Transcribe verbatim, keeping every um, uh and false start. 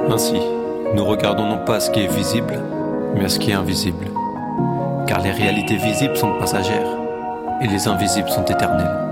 Ainsi, nous regardons non pas ce qui est visible, mais ce qui est invisible. Car les réalités visibles sont passagères et les invisibles sont éternelles.